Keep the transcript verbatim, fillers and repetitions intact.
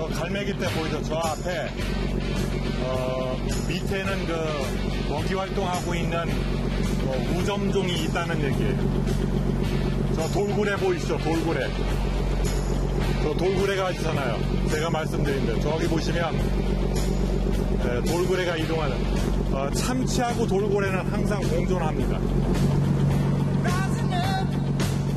저 갈매기 떼 보이죠? 저 앞에 어, 밑에는 그 먹이 활동하고 있는 어, 우점종이 있다는 얘기예요. 저 돌고래 보이시죠? 돌고래. 저 돌고래가 있잖아요. 제가 말씀드린 대로 저기 보시면 에, 돌고래가 이동하는 어, 참치하고 돌고래는 항상 공존합니다.